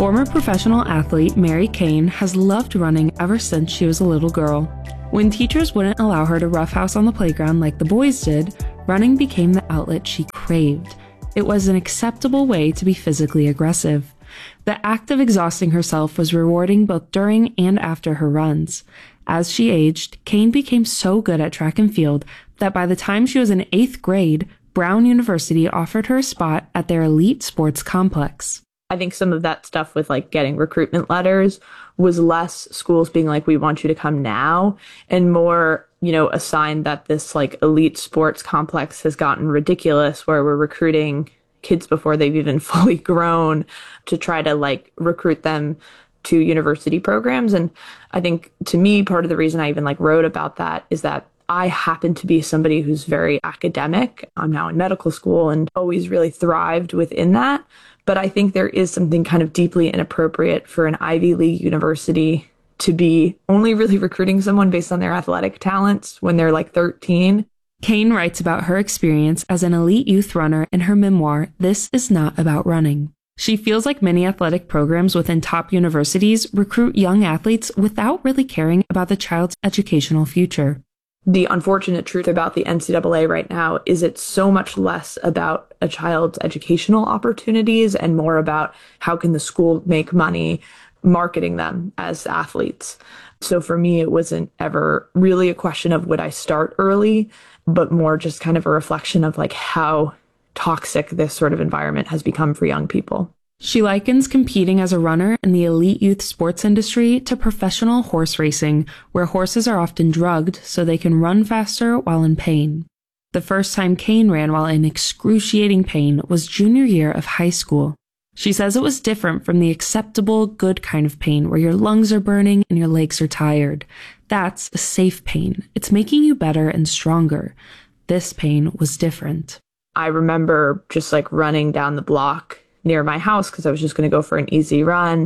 Former professional athlete Mary Cain has loved running ever since she was a little girl. When teachers wouldn't allow her to roughhouse on the playground like the boys did, running became the outlet she craved. It was an acceptable way to be physically aggressive. The act of exhausting herself was rewarding both during and after her runs. As she aged, Cain became so good at track and field that by the time she was in 8th grade, Brown University offered her a spot at their elite sports complex. I think some of that stuff with like getting recruitment letters was less schools being like, we want you to come now, and more, a sign that this like elite sports complex has gotten ridiculous where we're recruiting kids before they've even fully grown to try to like recruit them to university programs. And I think to me, part of the reason I even like wrote about that is that I happen to be somebody who's very academic. I'm now in medical school and always really thrived within that. But I think there is something kind of deeply inappropriate for an Ivy League university to be only really recruiting someone based on their athletic talents when they're like 13. Cain writes about her experience as an elite youth runner in her memoir, This Is Not About Running. She feels like many athletic programs within top universities recruit young athletes without really caring about the child's educational future. The unfortunate truth about the NCAA right now is it's so much less about a child's educational opportunities and more about how can the school make money marketing them as athletes. So for me, it wasn't ever really a question of would I start early, but more just kind of a reflection of like how toxic this sort of environment has become for young people. She likens competing as a runner in the elite youth sports industry to professional horse racing, where horses are often drugged so they can run faster while in pain. The first time Cain ran while in excruciating pain was junior year of high school. She says it was different from the acceptable, good kind of pain where your lungs are burning and your legs are tired. That's a safe pain. It's making you better and stronger. This pain was different. I remember just like running down the block near my house because I was just going to go for an easy run.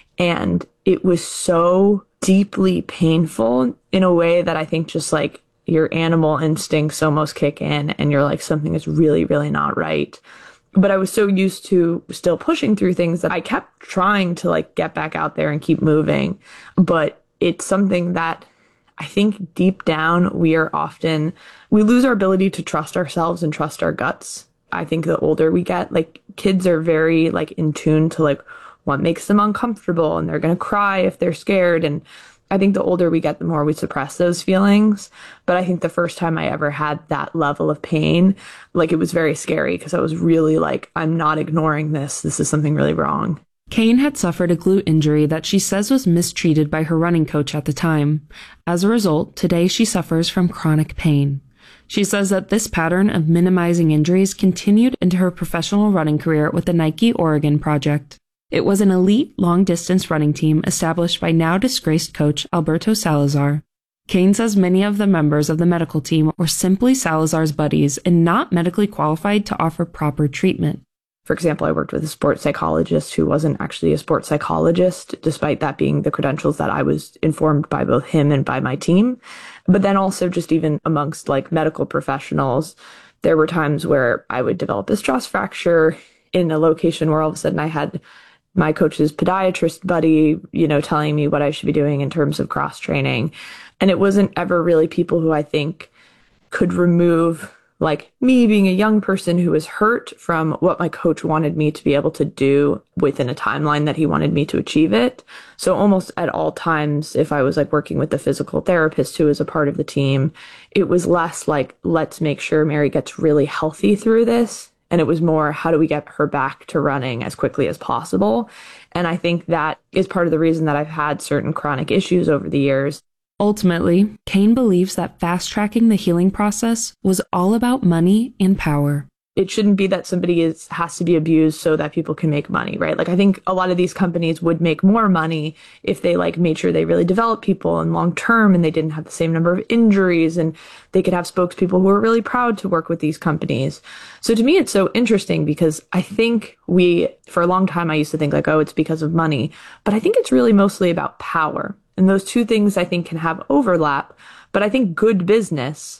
And it was so deeply painful in a way that I think just like your animal instincts almost kick in and you're like, something is really, really not right. But I was so used to still pushing through things that I kept trying to like get back out there and keep moving. But it's something that I think deep down we lose our ability to trust ourselves and trust our guts. I think the older we get, like kids are very like in tune to like what makes them uncomfortable and they're going to cry if they're scared. And I think the older we get, the more we suppress those feelings. But I think the first time I ever had that level of pain, like it was very scary because I was really like, I'm not ignoring this. This is something really wrong. Cain had suffered a glute injury that she says was mistreated by her running coach at the time. As a result, today she suffers from chronic pain. She says that this pattern of minimizing injuries continued into her professional running career with the Nike Oregon Project. It was an elite long-distance running team established by now disgraced coach Alberto Salazar. Cain says many of the members of the medical team were simply Salazar's buddies and not medically qualified to offer proper treatment. For example, I worked with a sports psychologist who wasn't actually a sports psychologist, despite that being the credentials that I was informed by both him and by my team. But then also just even amongst like medical professionals, there were times where I would develop a stress fracture in a location where all of a sudden I had my coach's podiatrist buddy, telling me what I should be doing in terms of cross training. And it wasn't ever really people who I think could remove like me being a young person who was hurt from what my coach wanted me to be able to do within a timeline that he wanted me to achieve it. So almost at all times, if I was like working with the physical therapist who was a part of the team, it was less like, let's make sure Mary gets really healthy through this. And it was more, how do we get her back to running as quickly as possible? And I think that is part of the reason that I've had certain chronic issues over the years. Ultimately, Cain believes that fast-tracking the healing process was all about money and power. It shouldn't be that somebody has to be abused so that people can make money, right? Like I think a lot of these companies would make more money if they like made sure they really developed people and long term and they didn't have the same number of injuries and they could have spokespeople who are really proud to work with these companies. So to me, it's so interesting because I think for a long time, I used to think like, oh, it's because of money, but I think it's really mostly about power. And those two things I think can have overlap, but I think good business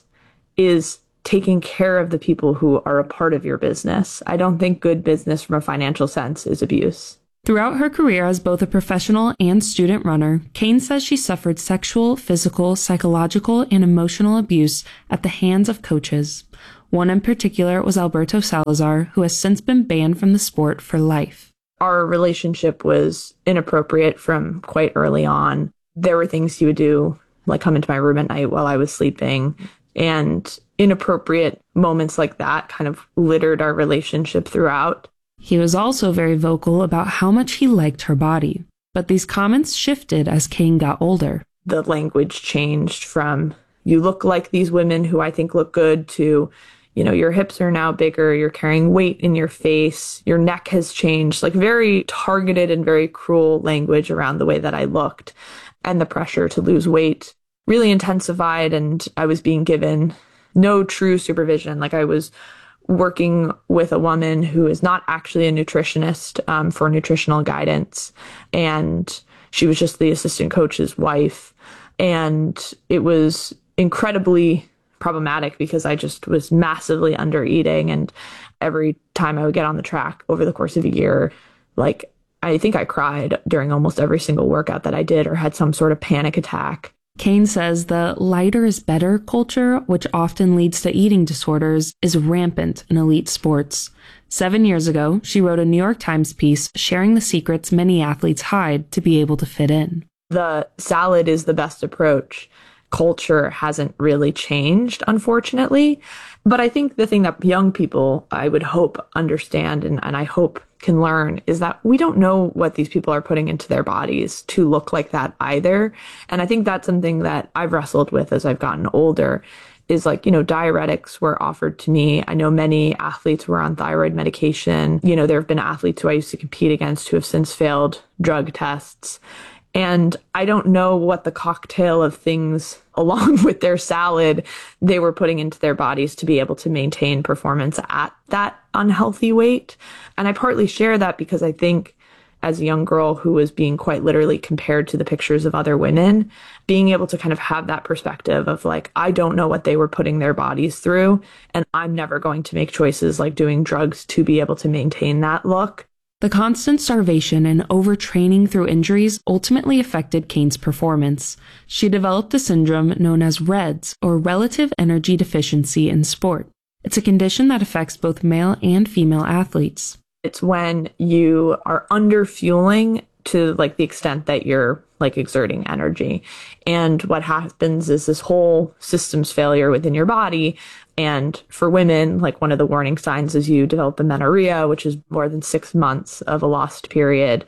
is taking care of the people who are a part of your business. I don't think good business from a financial sense is abuse. Throughout her career as both a professional and student runner, Kane says she suffered sexual, physical, psychological, and emotional abuse at the hands of coaches. One in particular was Alberto Salazar, who has since been banned from the sport for life. Our relationship was inappropriate from quite early on. There were things he would do, like come into my room at night while I was sleeping, and inappropriate moments like that kind of littered our relationship throughout. He was also very vocal about how much he liked her body, but these comments shifted as Kane got older. The language changed from, you look like these women who I think look good, to, your hips are now bigger, you're carrying weight in your face, your neck has changed, like very targeted and very cruel language around the way that I looked. And the pressure to lose weight really intensified, and I was being given no true supervision. Like, I was working with a woman who is not actually a nutritionist for nutritional guidance, and she was just the assistant coach's wife. And it was incredibly problematic because I just was massively under eating, and every time I would get on the track over the course of a year, like, I think I cried during almost every single workout that I did, or had some sort of panic attack. Kane says the lighter is better culture, which often leads to eating disorders, is rampant in elite sports. 7 years ago, she wrote a New York Times piece sharing the secrets many athletes hide to be able to fit in. The salad is the best approach. Culture hasn't really changed, unfortunately. But I think the thing that young people, I would hope, understand and I hope can learn is that we don't know what these people are putting into their bodies to look like that either. And I think that's something that I've wrestled with as I've gotten older, is like, diuretics were offered to me. I know many athletes were on thyroid medication. There have been athletes who I used to compete against who have since failed drug tests. And I don't know what the cocktail of things along with their salad they were putting into their bodies to be able to maintain performance at that unhealthy weight. And I partly share that because I think as a young girl who was being quite literally compared to the pictures of other women, being able to kind of have that perspective of like, I don't know what they were putting their bodies through, and I'm never going to make choices like doing drugs to be able to maintain that look. The constant starvation and overtraining through injuries ultimately affected Kane's performance. She developed a syndrome known as REDS, or Relative Energy Deficiency in Sport. It's a condition that affects both male and female athletes. It's when you are under fueling to like the extent that you're like exerting energy. And what happens is this whole systems failure within your body. And for women, like one of the warning signs is you develop amenorrhea, which is more than 6 months of a lost period.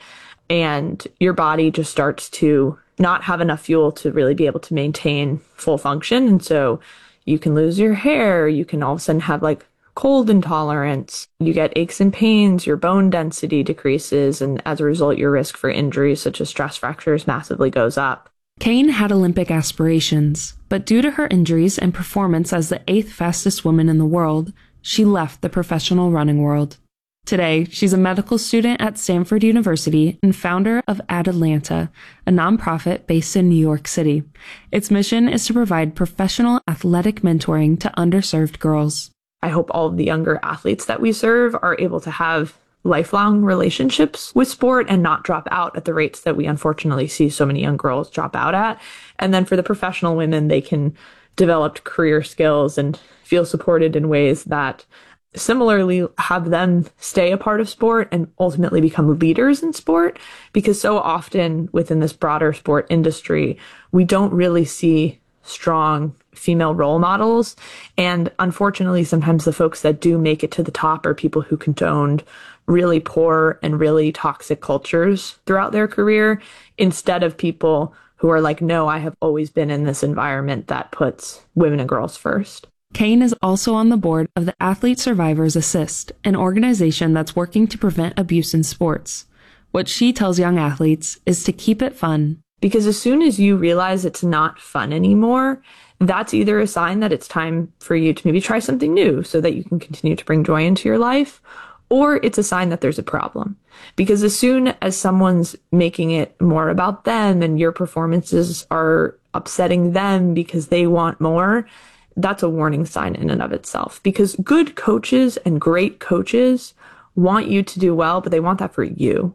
And your body just starts to not have enough fuel to really be able to maintain full function. And so you can lose your hair. You can all of a sudden have like cold intolerance. You get aches and pains. Your bone density decreases. And as a result, your risk for injuries such as stress fractures massively goes up. Kane had Olympic aspirations, but due to her injuries and performance as the 8th fastest woman in the world, she left the professional running world. Today, she's a medical student at Stanford University and founder of Atlanta, a nonprofit based in New York City. Its mission is to provide professional athletic mentoring to underserved girls. I hope all of the younger athletes that we serve are able to have lifelong relationships with sport and not drop out at the rates that we unfortunately see so many young girls drop out at. And then for the professional women, they can develop career skills and feel supported in ways that similarly have them stay a part of sport and ultimately become leaders in sport. Because so often within this broader sport industry, we don't really see strong female role models. And unfortunately, sometimes the folks that do make it to the top are people who condoned really poor and really toxic cultures throughout their career, instead of people who are like, no, I have always been in this environment that puts women and girls first. Kane is also on the board of the Athlete Survivors Assist, an organization that's working to prevent abuse in sports. What she tells young athletes is to keep it fun. Because as soon as you realize it's not fun anymore, that's either a sign that it's time for you to maybe try something new so that you can continue to bring joy into your life, or it's a sign that there's a problem. Because as soon as someone's making it more about them and your performances are upsetting them because they want more, that's a warning sign in and of itself. Because good coaches and great coaches want you to do well, but they want that for you.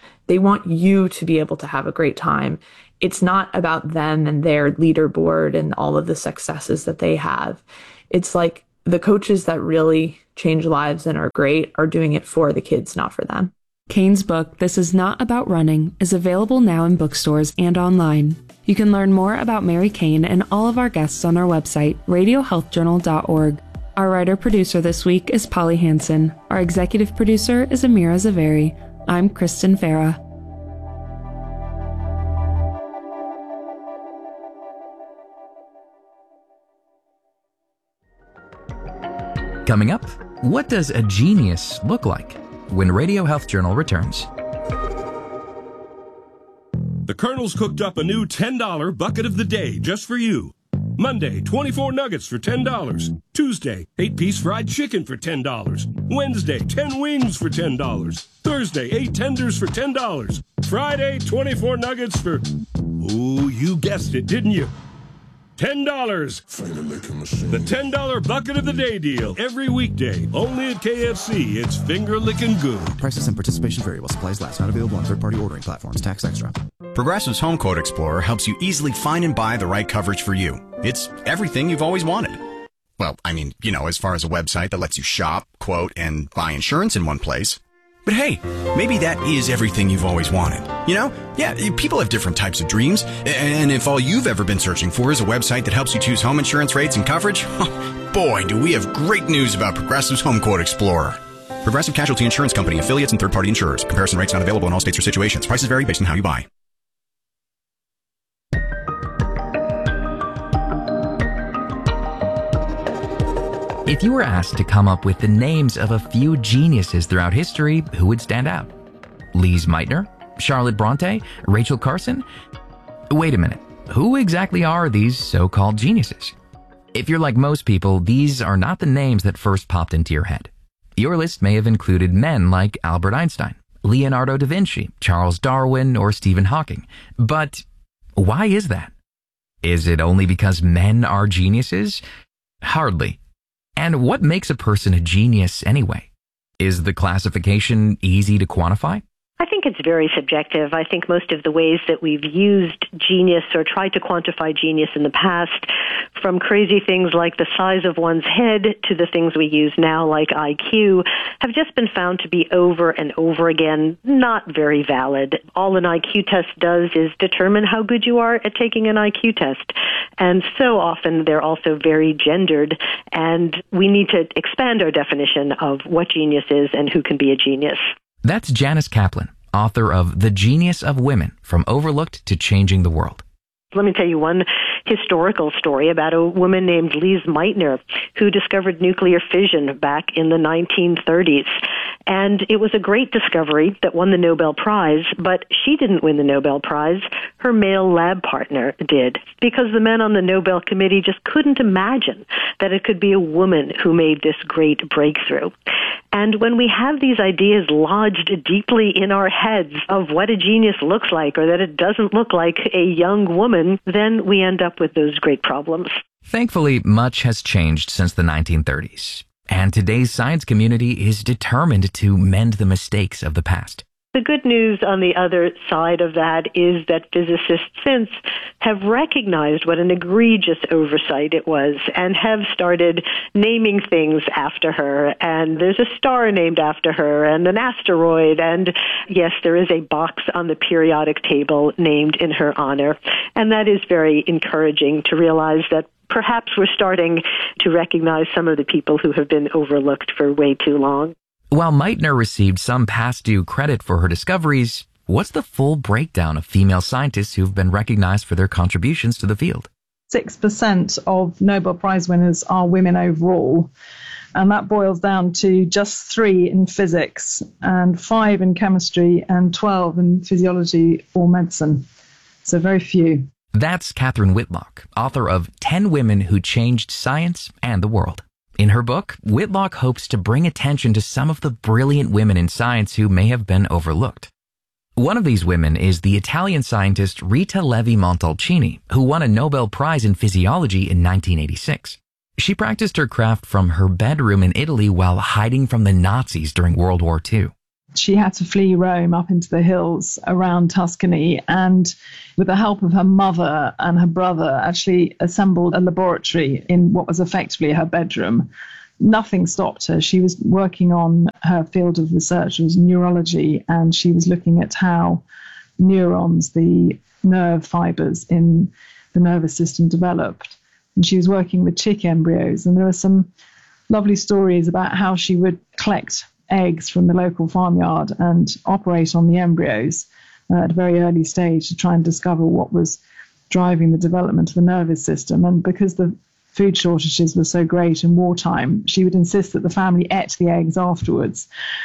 They want you to be able to have a great time. It's not about them and their leaderboard and all of the successes that they have. It's like the coaches that really change lives and are great are doing it for the kids, not for them. Cain's book, This Is Not About Running, is available now in bookstores and online. You can learn more about Mary Cain and all of our guests on our website, radiohealthjournal.org. Our writer-producer this week is Polly Hansen. Our executive producer is Amira Zaveri. I'm Kristen Farah. Coming up, what does a genius look like? When Radio Health Journal returns. The Colonel's cooked up a new $10 bucket of the day just for you. Monday, 24 nuggets for $10. Tuesday, 8-piece fried chicken for $10. Wednesday, 10 wings for $10. Thursday, 8 tenders for $10. Friday, 24 nuggets for... Ooh, you guessed it, didn't you? $10. The $10 bucket of the day deal. Every weekday. Only at KFC. It's finger-licking good. Prices and participation vary while supplies last. Not available on third-party ordering platforms. Tax extra. Progressive's Home Quote Explorer helps you easily find and buy the right coverage for you. It's everything you've always wanted. Well, I mean, as far as a website that lets you shop, quote, and buy insurance in one place. But hey, maybe that is everything you've always wanted. Yeah, people have different types of dreams. And if all you've ever been searching for is a website that helps you choose home insurance rates and coverage, boy, do we have great news about Progressive's Home Quote Explorer. Progressive Casualty Insurance Company, affiliates, and third-party insurers. Comparison rates not available in all states or situations. Prices vary based on how you buy. If you were asked to come up with the names of a few geniuses throughout history, who would stand out? Lise Meitner? Charlotte Bronte? Rachel Carson? Wait a minute. Who exactly are these so-called geniuses? If you're like most people, these are not the names that first popped into your head. Your list may have included men like Albert Einstein, Leonardo da Vinci, Charles Darwin, or Stephen Hawking. But why is that? Is it only because men are geniuses? Hardly. And what makes a person a genius anyway? Is the classification easy to quantify? I think it's very subjective. I think most of the ways that we've used genius or tried to quantify genius in the past, from crazy things like the size of one's head to the things we use now like IQ, have just been found to be over and over again not very valid. All an IQ test does is determine how good you are at taking an IQ test. And so often they're also very gendered, and we need to expand our definition of what genius is and who can be a genius. That's Janice Kaplan, author of The Genius of Women, From Overlooked to Changing the World. Let me tell you one historical story about a woman named Lise Meitner who discovered nuclear fission back in the 1930s. And it was a great discovery that won the Nobel Prize, but she didn't win the Nobel Prize. Her male lab partner did, because the men on the Nobel Committee just couldn't imagine that it could be a woman who made this great breakthrough. And when we have these ideas lodged deeply in our heads of what a genius looks like, or that it doesn't look like a young woman, then we end up with those great problems. Thankfully, much has changed since the 1930s, and today's science community is determined to mend the mistakes of the past. The good news on the other side of that is that physicists since have recognized what an egregious oversight it was and have started naming things after her. And there's a star named after her and an asteroid. And yes, there is a box on the periodic table named in her honor. And that is very encouraging to realize that perhaps we're starting to recognize some of the people who have been overlooked for way too long. While Meitner received some past due credit for her discoveries, what's the full breakdown of female scientists who've been recognized for their contributions to the field? 6% of Nobel Prize winners are women overall, and that boils down to just 3 in physics, and 5 in chemistry, and 12 in physiology or medicine. So very few. That's Catherine Whitlock, author of 10 Women Who Changed Science and the World. In her book, Whitlock hopes to bring attention to some of the brilliant women in science who may have been overlooked. One of these women is the Italian scientist Rita Levi-Montalcini, who won a Nobel Prize in Physiology in 1986. She practiced her craft from her bedroom in Italy while hiding from the Nazis during World War II. She had to flee Rome up into the hills around Tuscany, and with the help of her mother and her brother, actually assembled a laboratory in what was effectively her bedroom. Nothing stopped her. She was working on her field of research, was neurology, and she was looking at how neurons, the nerve fibers in the nervous system, developed. And she was working with chick embryos, and there are some lovely stories about how she would collect eggs from the local farmyard and operate on the embryos at a very early stage to try and discover what was driving the development of the nervous system. And because the food shortages were so great in wartime, she would insist that the family ate the eggs afterwards.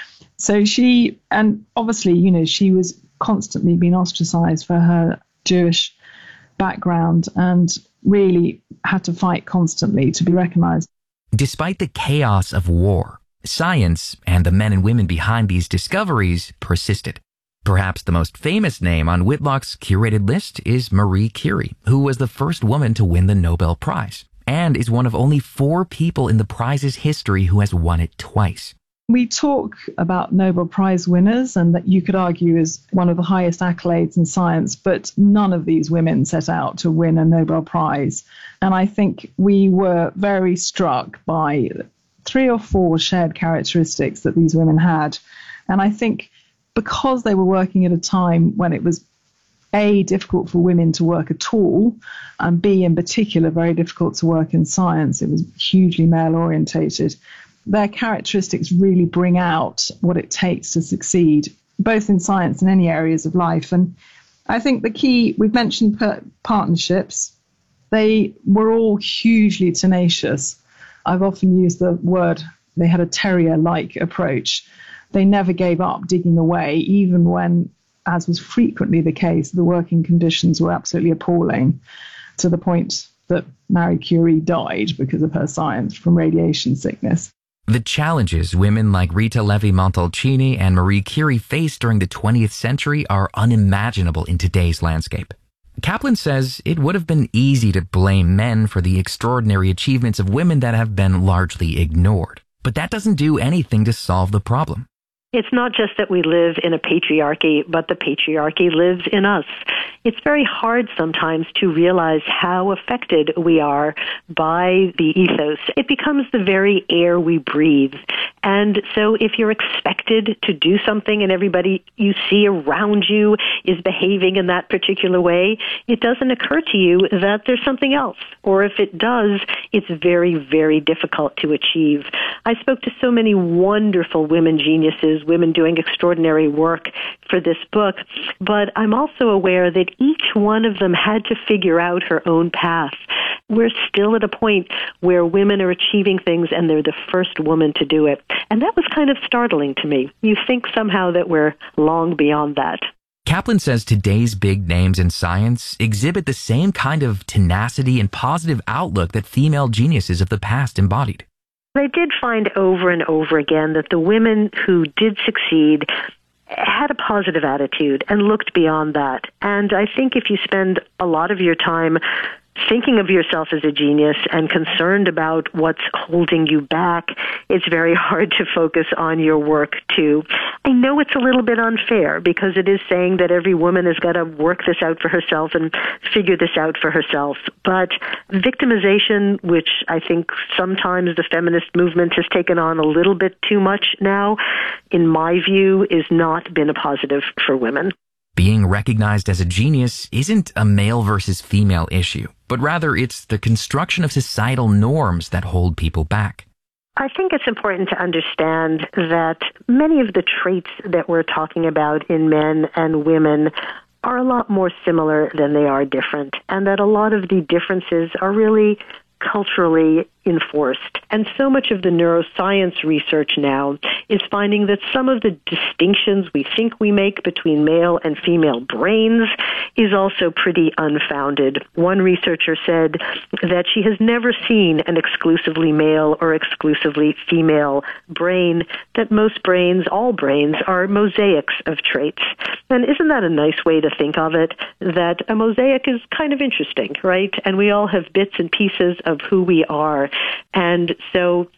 So she, and obviously, you know, she was constantly being ostracized for her Jewish background and really had to fight constantly to be recognized. Despite the chaos of war, science and the men and women behind these discoveries persisted. Perhaps the most famous name on Whitlock's curated list is Marie Curie, who was the first woman to win the Nobel Prize, and is one of only 4 people in the prize's history who has won it twice. We talk about Nobel Prize winners, and that you could argue is one of the highest accolades in science, but none of these women set out to win a Nobel Prize. And I think we were very struck by 3 or 4 shared characteristics that these women had. And I think because they were working at a time when it was A, difficult for women to work at all, and B, in particular, very difficult to work in science, it was hugely male-orientated, their characteristics really bring out what it takes to succeed, both in science and any areas of life. And I think the key, we've mentioned partnerships. They were all hugely tenacious. I've often used the word, they had a terrier-like approach. They never gave up digging away, even when, as was frequently the case, the working conditions were absolutely appalling, to the point that Marie Curie died because of her science from radiation sickness. The challenges women like Rita Levi-Montalcini and Marie Curie faced during the 20th century are unimaginable in today's landscape. Kaplan says it would have been easy to blame men for the extraordinary achievements of women that have been largely ignored. But that doesn't do anything to solve the problem. It's not just that we live in a patriarchy, but the patriarchy lives in us. It's very hard sometimes to realize how affected we are by the ethos. It becomes the very air we breathe. And so if you're expected to do something and everybody you see around you is behaving in that particular way, it doesn't occur to you that there's something else. Or if it does, it's very, very difficult to achieve. I spoke to so many wonderful women geniuses, women doing extraordinary work for this book, but I'm also aware that each one of them had to figure out her own path. We're still at a point where women are achieving things and they're the first woman to do it. And that was kind of startling to me. You think somehow that we're long beyond that. Kaplan says today's big names in science exhibit the same kind of tenacity and positive outlook that female geniuses of the past embodied. I did find over and over again that the women who did succeed had a positive attitude and looked beyond that. And I think if you spend a lot of your time thinking of yourself as a genius and concerned about what's holding you back, it's very hard to focus on your work too. I know it's a little bit unfair because it is saying that every woman has got to work this out for herself and figure this out for herself. But victimization, which I think sometimes the feminist movement has taken on a little bit too much now, in my view, is not been a positive for women. Being recognized as a genius isn't a male versus female issue, but rather it's the construction of societal norms that hold people back. I think it's important to understand that many of the traits that we're talking about in men and women are a lot more similar than they are different, and that a lot of the differences are really culturally enforced. And so much of the neuroscience research now is finding that some of the distinctions we think we make between male and female brains is also pretty unfounded. One researcher said that she has never seen an exclusively male or exclusively female brain, that most brains, all brains, are mosaics of traits. And isn't that a nice way to think of it? That a mosaic is kind of interesting, right? And we all have bits and pieces of who we are. And so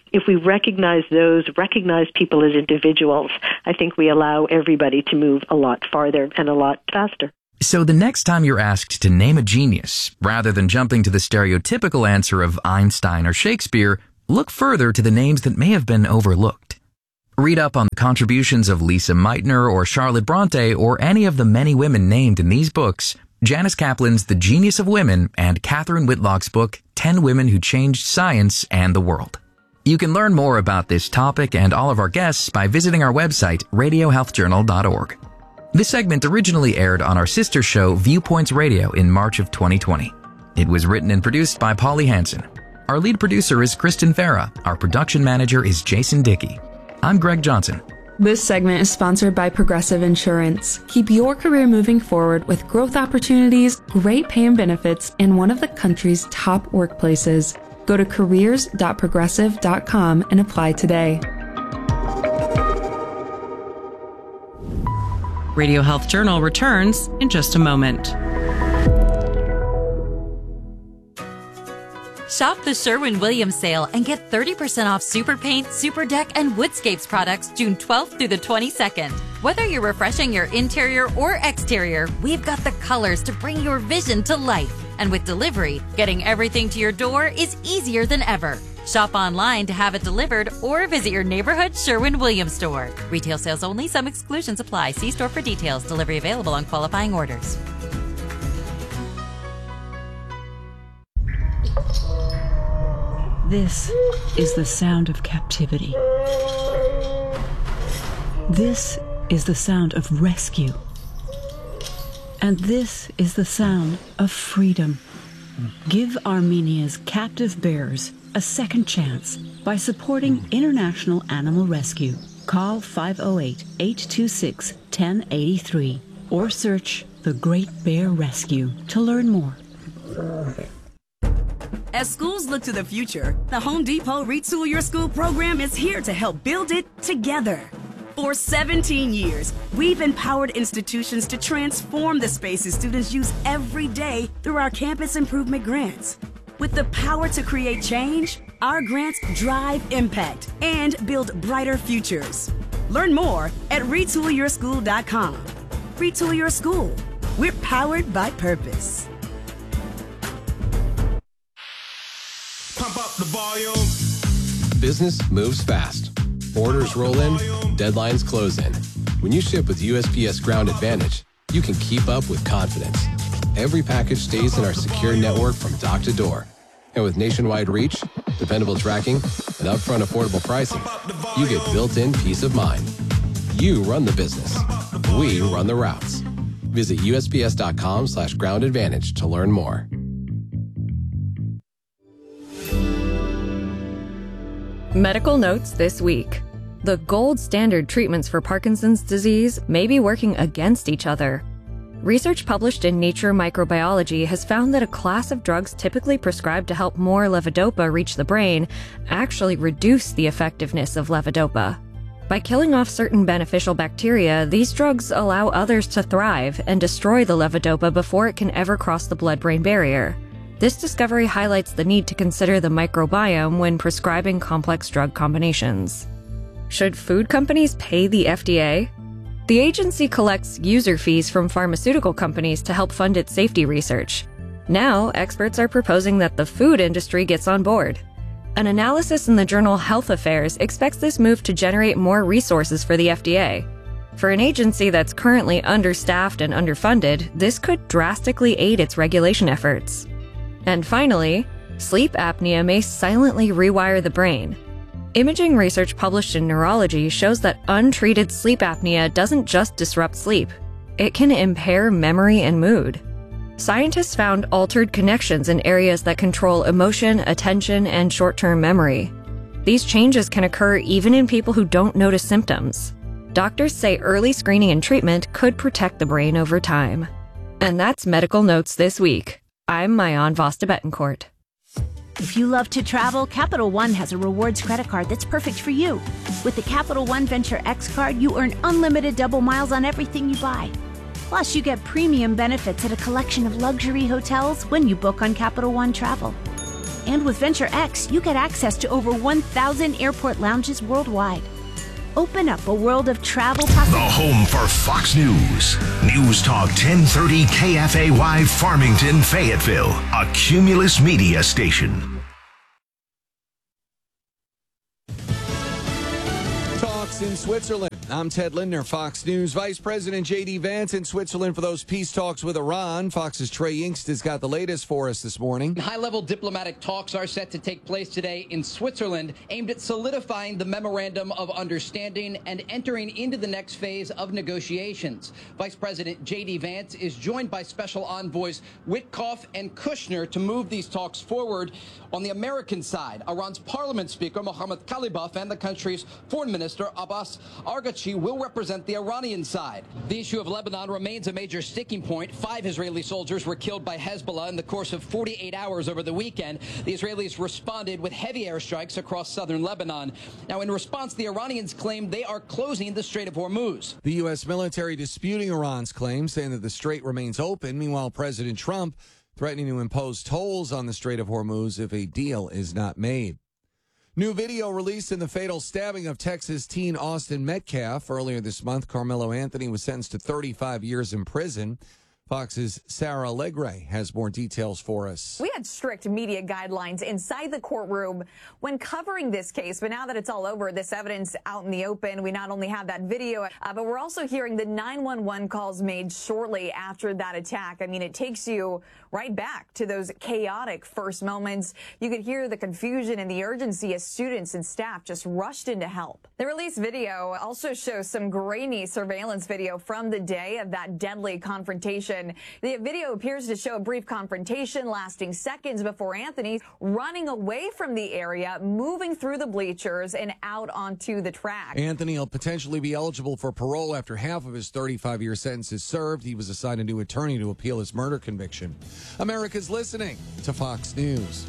if we recognize people as individuals, I think we allow everybody to move a lot farther and a lot faster. So the next time you're asked to name a genius, rather than jumping to the stereotypical answer of Einstein or Shakespeare, look further to the names that may have been overlooked. Read up on the contributions of Lise Meitner or Charlotte Bronte or any of the many women named in these books, Janice Kaplan's The Genius of Women, and Catherine Whitlock's book, 10 Women Who Changed Science and the World. You can learn more about this topic and all of our guests by visiting our website, radiohealthjournal.org. This segment originally aired on our sister show, Viewpoints Radio, in March of 2020. It was written and produced by Polly Hansen. Our lead producer is Kristen Farah. Our production manager is Jason Dickey. I'm Greg Johnson. This segment is sponsored by Progressive Insurance. Keep your career moving forward with growth opportunities, great pay and benefits, and one of the country's top workplaces. Go to careers.progressive.com and apply today. Radio Health Journal returns in just a moment. Shop the Sherwin-Williams sale and get 30% off Super Paint, Super Deck, and Woodscapes products June 12th through the 22nd. Whether you're refreshing your interior or exterior, we've got the colors to bring your vision to life. And with delivery, getting everything to your door is easier than ever. Shop online to have it delivered or visit your neighborhood Sherwin-Williams store. Retail sales only. Some exclusions apply. See store for details. Delivery available on qualifying orders. This is the sound of captivity. This is the sound of rescue. And this is the sound of freedom. Give Armenia's captive bears a second chance by supporting International Animal Rescue. Call 508-826-1083 or search The Great Bear Rescue to learn more. As schools look to the future, the Home Depot Retool Your School program is here to help build it together. For 17 years, we've empowered institutions to transform the spaces students use every day through our campus improvement grants. With the power to create change, our grants drive impact and build brighter futures. Learn more at retoolyourschool.com. Retool Your School. We're powered by purpose. Pump up the volume. Business moves fast. Orders roll in, deadlines close in. When you ship with USPS Ground Advantage, you can keep up with confidence. Every package stays in our secure network from dock to door. And with nationwide reach, dependable tracking, and upfront affordable pricing, you get built-in peace of mind. You run the business. We run the routes. Visit USPS.com/Ground Advantage to learn more. Medical notes this week. The gold standard treatments for Parkinson's disease may be working against each other. Research published in Nature Microbiology has found that a class of drugs typically prescribed to help more levodopa reach the brain actually reduce the effectiveness of levodopa. By killing off certain beneficial bacteria, these drugs allow others to thrive and destroy the levodopa before it can ever cross the blood-brain barrier. This discovery highlights the need to consider the microbiome when prescribing complex drug combinations. Should food companies pay the FDA? The agency collects user fees from pharmaceutical companies to help fund its safety research. Now, experts are proposing that the food industry gets on board. An analysis in the journal Health Affairs expects this move to generate more resources for the FDA. For an agency that's currently understaffed and underfunded, this could drastically aid its regulation efforts. And finally, sleep apnea may silently rewire the brain. Imaging research published in Neurology shows that untreated sleep apnea doesn't just disrupt sleep. It can impair memory and mood. Scientists found altered connections in areas that control emotion, attention, and short-term memory. These changes can occur even in people who don't notice symptoms. Doctors say early screening and treatment could protect the brain over time. And that's Medical Notes this week. I'm Mayan Vasta Betancourt. If you love to travel, Capital One has a rewards credit card that's perfect for you. With the Capital One Venture X card, you earn unlimited double miles on everything you buy. Plus, you get premium benefits at a collection of luxury hotels when you book on Capital One Travel. And with Venture X, you get access to over 1,000 airport lounges worldwide. Open up a world of travel possibilities. The home for Fox News. News Talk 1030 KFAY Farmington, Fayetteville. A Cumulus Media station. Talks in Switzerland. I'm Ted Lindner, Fox News. Vice President J.D. Vance in Switzerland for those peace talks with Iran. Fox's Trey Inkst has got the latest for us this morning. High-level diplomatic talks are set to take place today in Switzerland, aimed at solidifying the Memorandum of Understanding and entering into the next phase of negotiations. Vice President J.D. Vance is joined by Special Envoys Witkoff and Kushner to move these talks forward. On the American side, Iran's Parliament Speaker Mohammad Khalibaf and the country's Foreign Minister Abbas Araghchi will represent the Iranian side. The issue of Lebanon remains a major sticking point. 5 Israeli soldiers were killed by Hezbollah in the course of 48 hours over the weekend. The Israelis responded with heavy airstrikes across southern Lebanon. Now, in response, the Iranians claim they are closing the Strait of Hormuz. The U.S. military disputing Iran's claim, saying that the strait remains open. Meanwhile, President Trump threatening to impose tolls on the Strait of Hormuz if a deal is not made. New video released in the fatal stabbing of Texas teen Austin Metcalf. Earlier this month, Carmelo Anthony was sentenced to 35 years in prison. Fox's Sarah Allegre has more details for us. We had strict media guidelines inside the courtroom when covering this case, but now that it's all over, this evidence out in the open, we not only have that video, but we're also hearing the 911 calls made shortly after that attack. I mean, it takes you right back to those chaotic first moments. You could hear the confusion and the urgency as students and staff just rushed in to help. The released video also shows some grainy surveillance video from the day of that deadly confrontation. The video appears to show a brief confrontation lasting seconds before Anthony running away from the area, moving through the bleachers and out onto the track. Anthony will potentially be eligible for parole after half of his 35-year sentence is served. He was assigned a new attorney to appeal his murder conviction. America's listening to Fox News.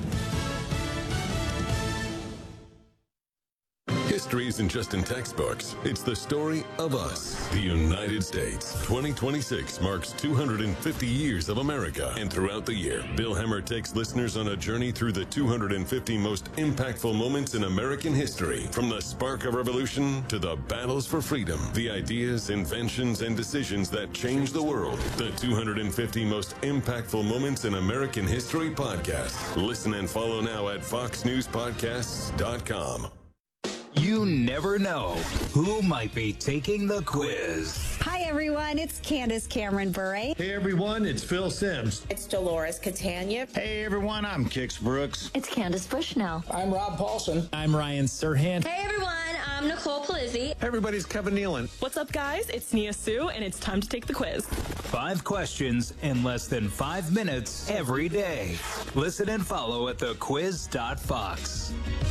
History isn't just in textbooks. It's the story of us, the United States. 2026 marks 250 years of America. And throughout the year, Bill Hemmer takes listeners on a journey through the 250 most impactful moments in American history. From the spark of revolution to the battles for freedom, the ideas, inventions, and decisions that changed the world. The 250 most impactful moments in American history podcast. Listen and follow now at foxnewspodcasts.com. You never know who might be taking the quiz. Hi, everyone. It's Candace Cameron Bure. Hey, everyone. It's Phil Sims. It's Dolores Catania. Hey, everyone. I'm Kix Brooks. It's Candace Bushnell. I'm Rob Paulson. I'm Ryan Serhant. Hey, everyone. I'm Nicole Palizzi. Hey, everybody's Kevin Nealon. What's up, guys? It's Nia Sue, and it's time to take the quiz. 5 questions in less than 5 minutes every day. Listen and follow at thequiz.fox.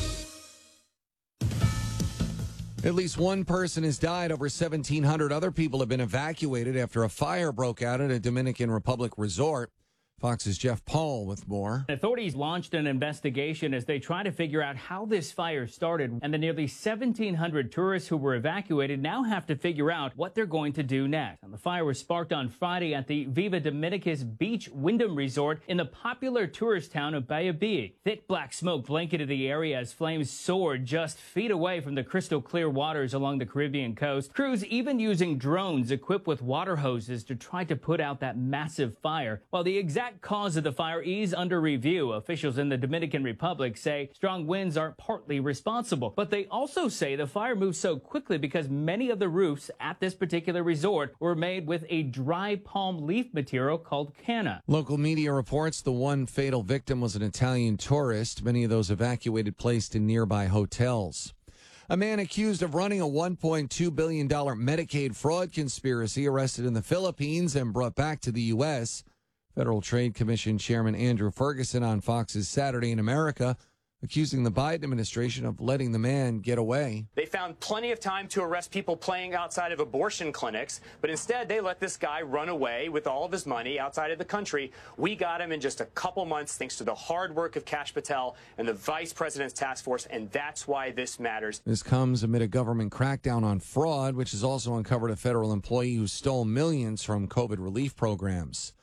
At least one person has died. Over 1,700 other people have been evacuated after a fire broke out at a Dominican Republic resort. Fox's Jeff Paul with more. Authorities launched an investigation as they try to figure out how this fire started, and the nearly 1,700 tourists who were evacuated now have to figure out what they're going to do next. And the fire was sparked on Friday at the Viva Dominicus Beach Wyndham Resort in the popular tourist town of Bayabee. Thick black smoke blanketed the area as flames soared just feet away from the crystal clear waters along the Caribbean coast. Crews even using drones equipped with water hoses to try to put out that massive fire. While the exact cause of the fire is under review, officials in the Dominican Republic say strong winds are partly responsible. But they also say the fire moved so quickly because many of the roofs at this particular resort were made with a dry palm leaf material called canna. Local media reports the one fatal victim was an Italian tourist. Many of those evacuated placed in nearby hotels. A man accused of running a $1.2 billion Medicaid fraud conspiracy arrested in the Philippines and brought back to the U.S. Federal Trade Commission Chairman Andrew Ferguson on Fox's Saturday in America, accusing the Biden administration of letting the man get away. They found plenty of time to arrest people playing outside of abortion clinics, but instead they let this guy run away with all of his money outside of the country. We got him in just a couple months thanks to the hard work of Kash Patel and the Vice President's task force, and that's why this matters. This comes amid a government crackdown on fraud, which has also uncovered a federal employee who stole millions from COVID relief programs.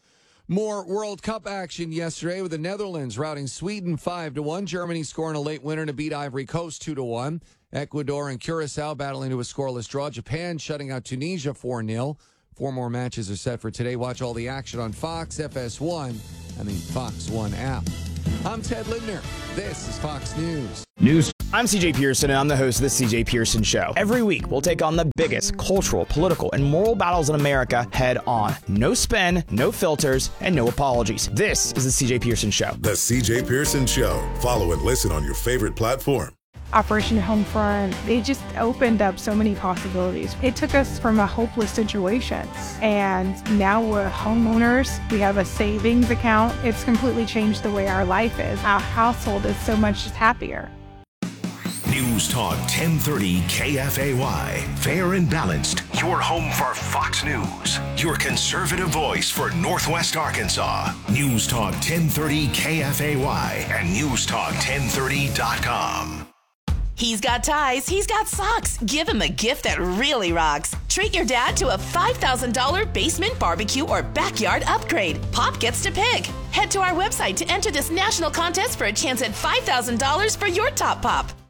More World Cup action yesterday with the Netherlands routing Sweden 5-1. Germany scoring a late winner to beat Ivory Coast 2-1. Ecuador and Curacao battling to a scoreless draw. Japan shutting out Tunisia 4-0. 4 more matches are set for today. Watch all the action on Fox, FS1, and the Fox One app. I'm Ted Lindner. This is Fox News. I'm CJ Pearson, and I'm the host of the CJ Pearson Show. Every week, we'll take on the biggest cultural, political, and moral battles in America head on. No spin, no filters, and no apologies. This is the CJ Pearson Show. The CJ Pearson Show. Follow and listen on your favorite platform. Operation Homefront, they just opened up so many possibilities. It took us from a hopeless situation, and now we're homeowners. We have a savings account. It's completely changed the way our life is. Our household is so much happier. News Talk 1030 KFAY. Fair and balanced. Your home for Fox News. Your conservative voice for Northwest Arkansas. News Talk 1030 KFAY and newstalk1030.com. He's got ties, he's got socks. Give him a gift that really rocks. Treat your dad to a $5,000 basement barbecue or backyard upgrade. Pop gets to pick. Head to our website to enter this national contest for a chance at $5,000 for your top pop.